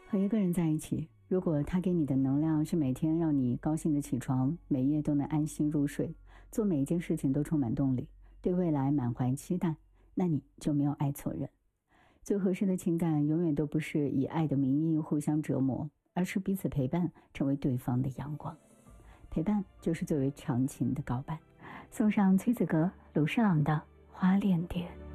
和一个人在一起，如果他给你的能量是每天让你高兴的起床，每夜都能安心入睡，做每一件事情都充满动力，对未来满怀期待，那你就没有爱错人。最合适的情感永远都不是以爱的名义互相折磨，而是彼此陪伴，成为对方的阳光。陪伴就是最为长情的告白。送上崔子格、鲁诗朗的《花恋蝶》。